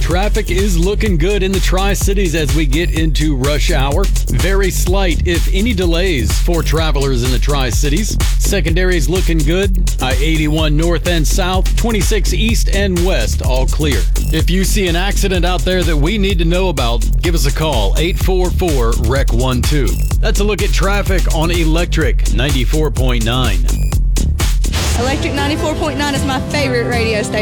traffic is looking good in the Tri-Cities as we get into rush hour. Very slight, if any, delays for travelers in the Tri-Cities. Secondary's looking good. I-81 north and south, 26 east and west, all clear. If you see an accident out there that we need to know about, give us a call, 844-REC-12. That's a look at traffic on Electric 94.9. Electric 94.9 is my favorite radio station.